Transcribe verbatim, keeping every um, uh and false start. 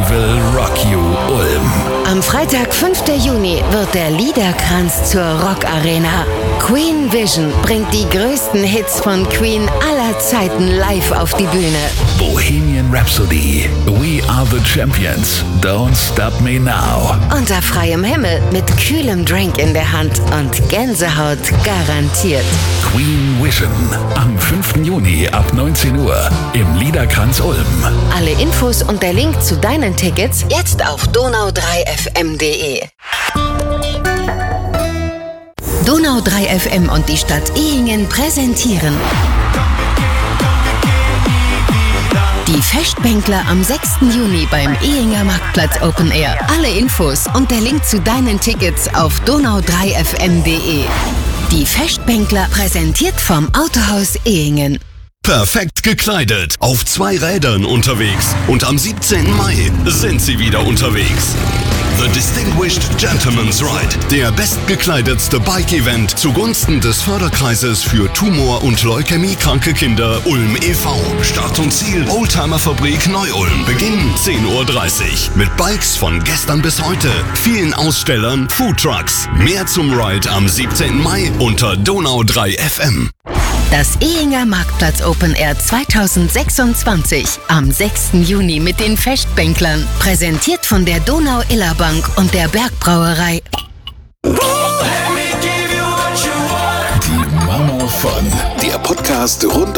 will Rock You Ulm. Am Freitag, fünften Juni, wird der Liederkranz zur Rockarena. Queen Vision bringt die größten Hits von Queen aller Zeiten live auf die Bühne. Bohemian Rhapsody, We Are the Champions, Don't Stop Me Now. Unter freiem Himmel mit kühlem Drink in der Hand und Gänsehaut garantiert. Queen Vision am fünften Juni ab neunzehn Uhr im Liederkranz Ulm. Alle Infos und der Link zu deinen Tickets jetzt auf donau drei f m punkt d e. Donau drei F M und die Stadt Ehingen präsentieren die Festbänkler am sechsten Juni beim Ehinger Marktplatz Open Air. Alle Infos und der Link zu deinen Tickets auf donau drei f m punkt d e. Die Festbänkler präsentiert vom Autohaus Ehingen. Perfekt gekleidet, auf zwei Rädern unterwegs und am siebzehnten Mai sind sie wieder unterwegs. The Distinguished Gentleman's Ride, der bestgekleidetste Bike-Event zugunsten des Förderkreises für Tumor- und Leukämiekranke Kinder Ulm e V Start und Ziel Oldtimer-Fabrik Neu-Ulm. Beginn zehn Uhr dreißig. Mit Bikes von gestern bis heute, vielen Ausstellern, Foodtrucks. Mehr zum Ride am siebzehnten Mai unter Donau drei F M. Das Ehinger Marktplatz Open Air zweitausendsechsundzwanzig am sechsten Juni mit den Festbänklern. Präsentiert von der Donau-Iller-Bank und der Bergbrauerei. Die Mama von. Der Podcast rund